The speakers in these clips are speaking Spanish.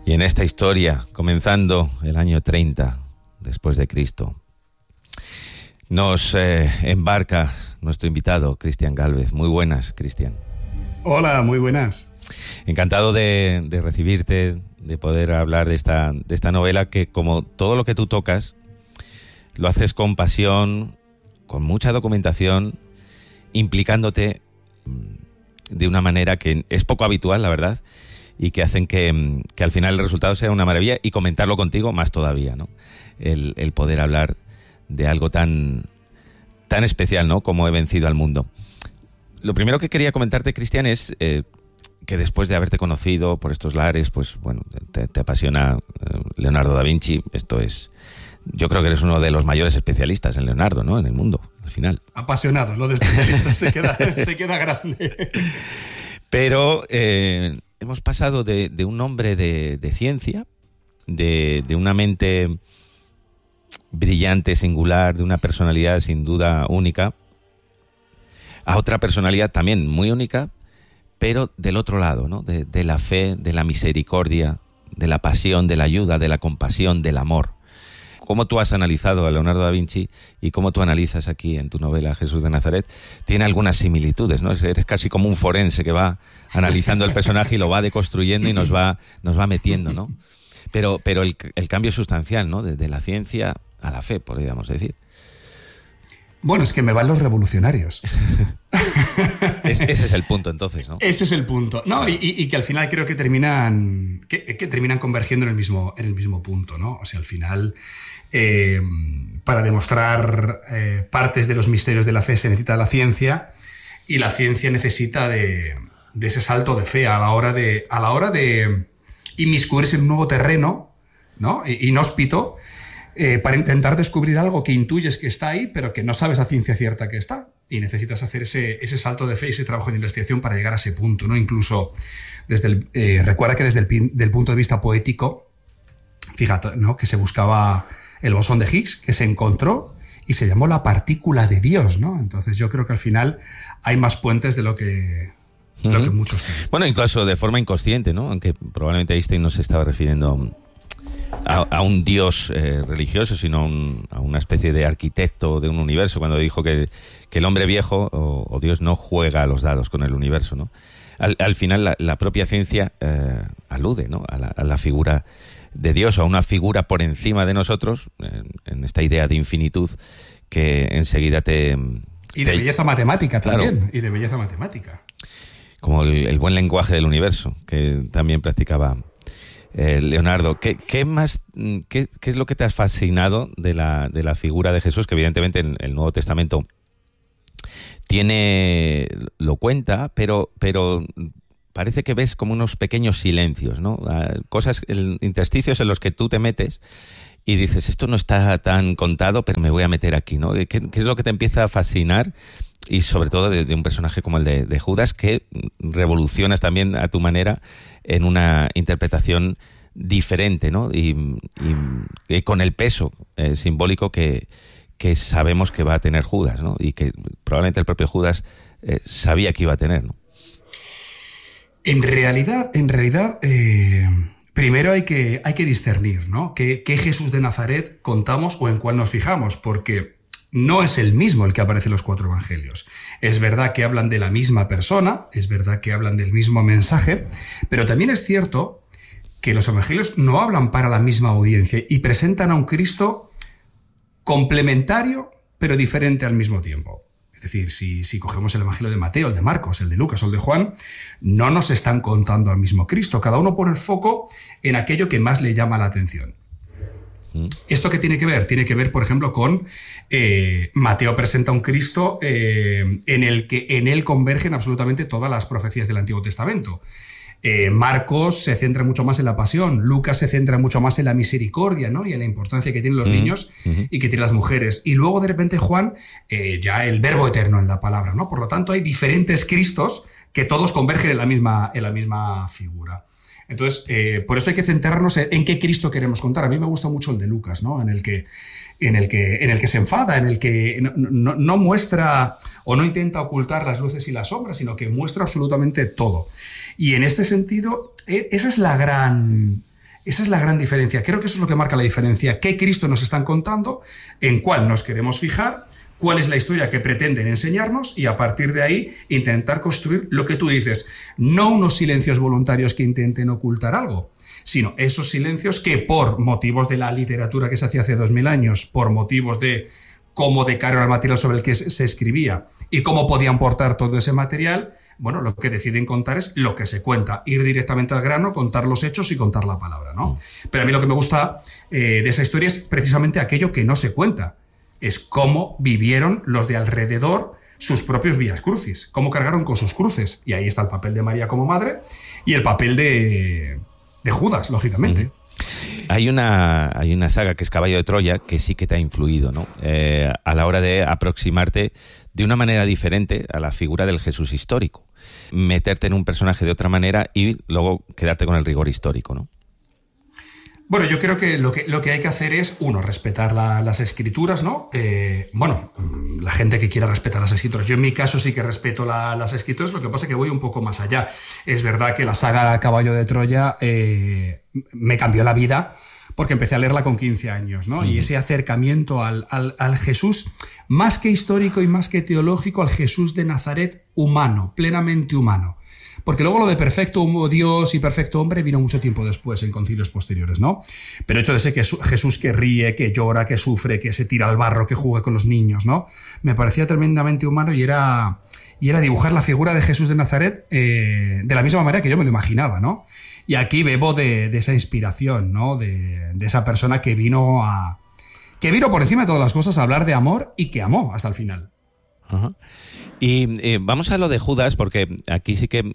Y en esta historia, comenzando el año 30 después de Cristo, nos embarca nuestro invitado, Cristian Gálvez. Muy buenas, Cristian. Hola, muy buenas. Encantado de recibirte, de poder hablar de esta novela que, como todo lo que tú tocas, lo haces con pasión, con mucha documentación, implicándote de una manera que es poco habitual, la verdad, y que hacen que al final el resultado sea una maravilla, y comentarlo contigo más todavía, ¿no? El poder hablar de algo tan especial, ¿no?, como He vencido al mundo. Lo primero que quería comentarte, Cristian, es que después de haberte conocido por estos lares, pues bueno, te apasiona Leonardo da Vinci. Esto es... Yo creo que eres uno de los mayores especialistas en Leonardo, ¿no?, en el mundo, al final. Apasionado, lo de especialista se queda grande. Pero hemos pasado de un hombre de ciencia, de una mente brillante, singular, de una personalidad sin duda única, a otra personalidad también muy única, pero del otro lado, ¿no?, de la fe, de la misericordia, de la pasión, de la ayuda, de la compasión, del amor. Cómo tú has analizado a Leonardo da Vinci y cómo tú analizas aquí en tu novela Jesús de Nazaret, tiene algunas similitudes, ¿no? Eres casi como un forense que va analizando el personaje y lo va deconstruyendo y nos va metiendo, ¿no? Pero el cambio es sustancial, ¿no?, de la ciencia a la fe, podríamos decir. Bueno, es que me van los revolucionarios. Ese es el punto, entonces, ¿no? Ese es el punto. No, y que al final creo que terminan convergiendo en el mismo punto, ¿no? O sea, al final, para demostrar partes de los misterios de la fe se necesita la ciencia, y la ciencia necesita de ese salto de fe a la hora de inmiscuirse en un nuevo terreno, ¿no?, inhóspito, para intentar descubrir algo que intuyes que está ahí, pero que no sabes a ciencia cierta que está. Y necesitas hacer ese salto de fe y ese trabajo de investigación para llegar a ese punto, ¿no? Incluso recuerda que desde el punto de vista poético, fíjate, ¿no?, que se buscaba el bosón de Higgs, que se encontró y se llamó la partícula de Dios, ¿no? Entonces yo creo que al final hay más puentes de lo que muchos creen. Bueno, incluso de forma inconsciente, ¿no? Aunque probablemente Einstein no se estaba refiriendo a un dios religioso, sino a una especie de arquitecto de un universo, cuando dijo que el hombre viejo o Dios no juega a los dados con el universo, ¿no? Al final la propia ciencia alude, ¿no?, a la figura de Dios, o a una figura por encima de nosotros, en esta idea de infinitud que enseguida Y de belleza matemática también, claro, y de belleza matemática. Como el buen lenguaje del universo, que también practicaba Leonardo. ¿Qué es lo que te has fascinado de la figura de Jesús, que evidentemente en el Nuevo Testamento lo cuenta, pero parece que ves como unos pequeños silencios, ¿no? Cosas, intersticios en los que tú te metes y dices, esto no está tan contado, pero me voy a meter aquí, ¿no? ¿Qué es lo que te empieza a fascinar? Y sobre todo de un personaje como el de Judas, que revolucionas también a tu manera en una interpretación diferente, ¿no? Y con el peso simbólico que sabemos que va a tener Judas, ¿no? Y que probablemente el propio Judas sabía que iba a tener, ¿no? En realidad, primero hay que discernir, ¿no?, qué Jesús de Nazaret contamos o en cuál nos fijamos, porque no es el mismo el que aparece en los 4 evangelios. Es verdad que hablan de la misma persona, es verdad que hablan del mismo mensaje, pero también es cierto que los evangelios no hablan para la misma audiencia y presentan a un Cristo complementario, pero diferente al mismo tiempo. Es decir, si cogemos el evangelio de Mateo, el de Marcos, el de Lucas o el de Juan, no nos están contando al mismo Cristo. Cada uno pone el foco en aquello que más le llama la atención. ¿Esto qué tiene que ver? Tiene que ver, por ejemplo, con Mateo presenta un Cristo en él convergen absolutamente todas las profecías del Antiguo Testamento. Marcos se centra mucho más en la pasión, Lucas se centra mucho más en la misericordia, ¿no?, y en la importancia que tienen los niños y que tienen las mujeres. Y luego de repente Juan, ya el verbo eterno en la palabra, ¿no? Por lo tanto hay diferentes Cristos que todos convergen en la misma figura. Entonces, por eso hay que centrarnos en qué Cristo queremos contar. A mí me gusta mucho el de Lucas, ¿no?, en el que se enfada, en el que no muestra o no intenta ocultar las luces y las sombras, sino que muestra absolutamente todo. Y en este sentido, esa es la gran Esa es la gran diferencia. Creo que eso es lo que marca la diferencia. ¿Qué Cristo nos están contando? ¿En cuál nos queremos fijar? ¿Cuál es la historia que pretenden enseñarnos? Y a partir de ahí intentar construir lo que tú dices. No unos silencios voluntarios que intenten ocultar algo, sino esos silencios que por motivos de la literatura que se hacía hace 2000 años, por motivos de cómo de caro era el material sobre el que se escribía y cómo podían portar todo ese material, bueno, lo que deciden contar es lo que se cuenta, ir directamente al grano, contar los hechos y contar la palabra, ¿no? Pero a mí lo que me gusta de esa historia es precisamente aquello que no se cuenta, es cómo vivieron los de alrededor sus propios Vías Crucis, cómo cargaron con sus cruces, y ahí está el papel de María como madre y el papel de Judas, lógicamente. Hay una saga que es Caballo de Troya que sí que te ha influido, ¿no? A la hora de aproximarte de una manera diferente a la figura del Jesús histórico. Meterte en un personaje de otra manera y luego quedarte con el rigor histórico, ¿no? Bueno, yo creo que lo que hay que hacer es, uno, respetar las escrituras, ¿no? La gente que quiera respetar las escrituras. Yo en mi caso sí que respeto las escrituras, lo que pasa es que voy un poco más allá. Es verdad que la saga Caballo de Troya me cambió la vida porque empecé a leerla con 15 años, ¿no? Sí. Y ese acercamiento al Jesús, más que histórico y más que teológico, al Jesús de Nazaret humano, plenamente humano. Porque luego lo de perfecto Dios y perfecto hombre vino mucho tiempo después, en concilios posteriores, ¿no? Pero el hecho de ser que Jesús que ríe, que llora, que sufre, que se tira al barro, que juega con los niños, ¿no? Me parecía tremendamente humano y era dibujar la figura de Jesús de Nazaret de la misma manera que yo me lo imaginaba, ¿no? Y aquí bebo de esa inspiración, ¿no? De esa persona que vino por encima de todas las cosas a hablar de amor y que amó hasta el final. Ajá. Y vamos a lo de Judas, porque aquí sí que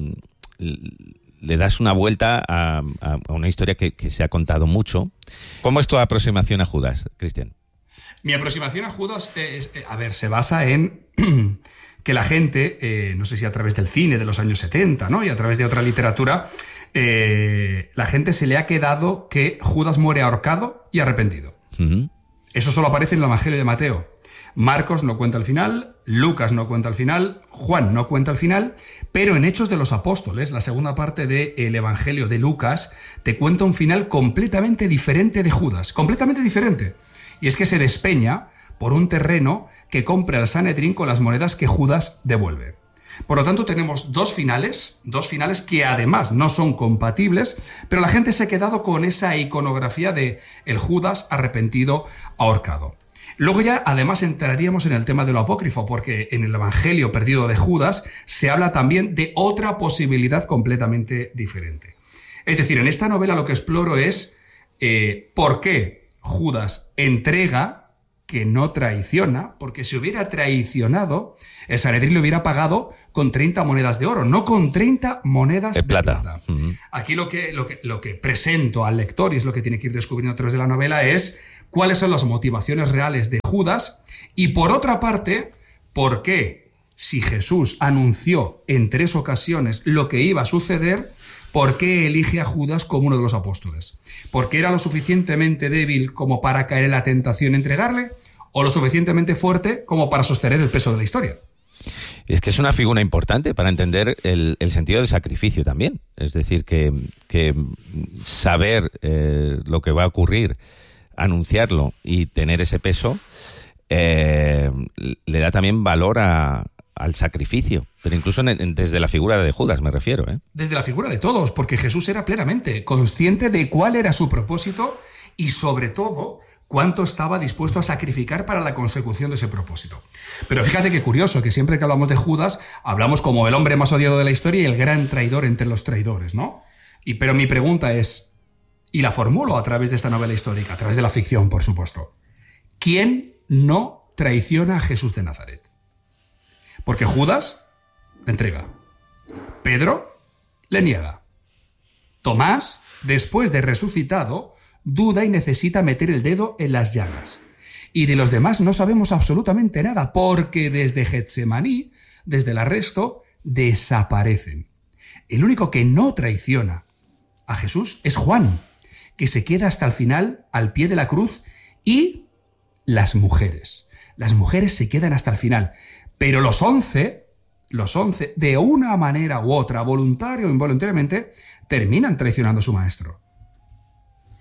le das una vuelta a una historia que se ha contado mucho. ¿Cómo es tu aproximación a Judas, Cristian? Mi aproximación a Judas, se basa en que la gente, no sé si a través del cine de los años 70, ¿no? Y a través de otra literatura, la gente se le ha quedado que Judas muere ahorcado y arrepentido. Uh-huh. Eso solo aparece en el Evangelio de Mateo. Marcos no cuenta el final, Lucas no cuenta el final, Juan no cuenta el final, pero en Hechos de los Apóstoles, la segunda parte del Evangelio de Lucas, te cuenta un final completamente diferente de Judas, completamente diferente. Y es que se despeña por un terreno que compra el Sanedrín con las monedas que Judas devuelve. Por lo tanto, tenemos dos finales que además no son compatibles, pero la gente se ha quedado con esa iconografía de el Judas arrepentido ahorcado. Luego ya, además, entraríamos en el tema de lo apócrifo, porque en el Evangelio perdido de Judas se habla también de otra posibilidad completamente diferente. Es decir, en esta novela lo que exploro es por qué Judas entrega, que no traiciona, porque si hubiera traicionado, el Sanedrín le hubiera pagado con 30 monedas de oro, no con 30 monedas de plata. Uh-huh. Aquí lo que presento al lector, y es lo que tiene que ir descubriendo a través de la novela, es cuáles son las motivaciones reales de Judas y, por otra parte, por qué, si Jesús anunció en 3 ocasiones lo que iba a suceder, ¿por qué elige a Judas como uno de los apóstoles? ¿Porque era lo suficientemente débil como para caer en la tentación y entregarle? ¿O lo suficientemente fuerte como para sostener el peso de la historia? Es que es una figura importante para entender el sentido del sacrificio también. Es decir, que saber lo que va a ocurrir, anunciarlo y tener ese peso, le da también valor al sacrificio, pero incluso desde la figura de Judas me refiero. Desde la figura de todos, porque Jesús era plenamente consciente de cuál era su propósito y, sobre todo, cuánto estaba dispuesto a sacrificar para la consecución de ese propósito. Pero fíjate qué curioso, que siempre que hablamos de Judas, hablamos como el hombre más odiado de la historia y el gran traidor entre los traidores, ¿no? Pero mi pregunta es, y la formulo a través de esta novela histórica, a través de la ficción, por supuesto, ¿quién no traiciona a Jesús de Nazaret? Porque Judas le entrega, Pedro le niega, Tomás, después de resucitado, duda y necesita meter el dedo en las llagas. Y de los demás no sabemos absolutamente nada, porque desde Getsemaní, desde el arresto, desaparecen. El único que no traiciona a Jesús es Juan, que se queda hasta el final al pie de la cruz, y las mujeres. Las mujeres se quedan hasta el final. Pero los 11, de una manera u otra, voluntaria o involuntariamente, terminan traicionando a su maestro.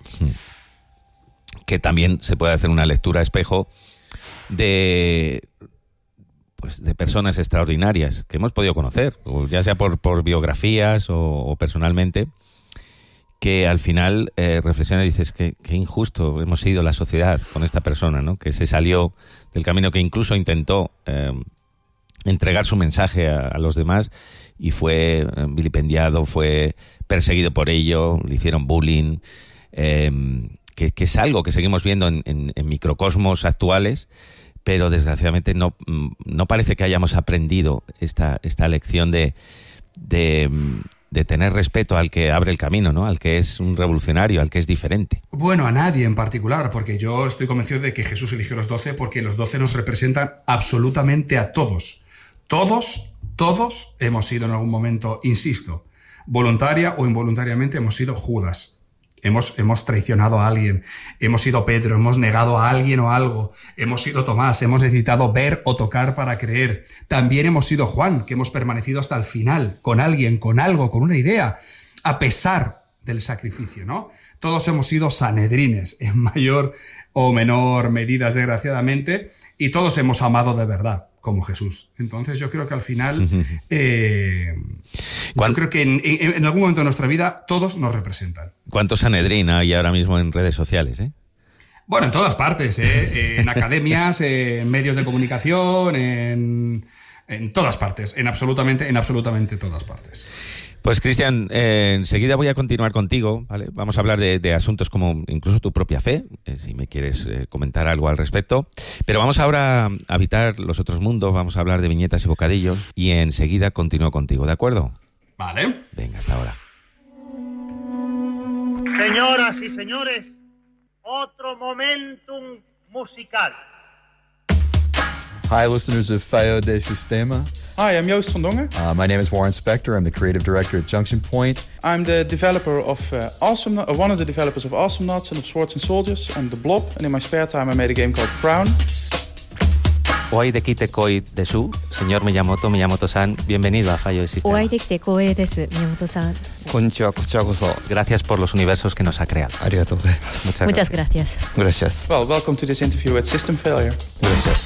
que también se puede hacer una lectura espejo de personas extraordinarias que hemos podido conocer, ya sea por biografías o personalmente, que al final reflexionas y dices que injusto hemos sido la sociedad con esta persona, ¿no? Que se salió del camino, que incluso intentó entregar su mensaje a los demás y fue vilipendiado, fue perseguido por ello, le hicieron bullying, que es algo que seguimos viendo en microcosmos actuales, pero desgraciadamente no parece que hayamos aprendido esta lección de tener respeto al que abre el camino, ¿no? Al que es un revolucionario, al que es diferente. Bueno, a nadie en particular, porque yo estoy convencido de que Jesús eligió los 12 porque los 12 nos representan absolutamente a todos. Todos hemos sido en algún momento, insisto, voluntaria o involuntariamente hemos sido Judas. Hemos traicionado a alguien, hemos sido Pedro, hemos negado a alguien o algo, hemos sido Tomás, hemos necesitado ver o tocar para creer. También hemos sido Juan, que hemos permanecido hasta el final, con alguien, con algo, con una idea, a pesar del sacrificio, ¿no? Todos hemos sido sanedrines, en mayor o menor medida, desgraciadamente, y todos hemos amado de verdad, como Jesús. Entonces yo creo que al final, yo creo que en algún momento de nuestra vida todos nos representan. ¿Cuánto Sanedrín hay ahora mismo en redes sociales, Bueno, en todas partes, en academias, en medios de comunicación, en todas partes, en absolutamente todas partes. Pues Cristian, enseguida voy a continuar contigo, ¿vale? Vamos a hablar de asuntos como incluso tu propia fe, si me quieres comentar algo al respecto. Pero vamos ahora a habitar los otros mundos, vamos a hablar de viñetas y bocadillos y enseguida continúo contigo, ¿de acuerdo? Vale. Venga, hasta ahora. Señoras y señores, otro momentum musical. Hi, listeners of Fio de Sistema. Hi, I'm Joost van Dongen. My name is Warren Spector. I'm the creative director at Junction Point. I'm the developer of one of the developers of Awesome Nuts and of Swords and Soldiers and The Blob. And in my spare time, I made a game called Crown. Oai de kite koi desu, señor Miyamoto-san, bienvenido a Fallo de Sistema. Oai de kite koi desu, Miyamoto-san. Konnichiwa, kochirakoso. Gracias por los universos que nos ha creado. Arigatou gozaimasu. Muchas gracias. Gracias. Well, welcome to this interview at System Failure. Gracias.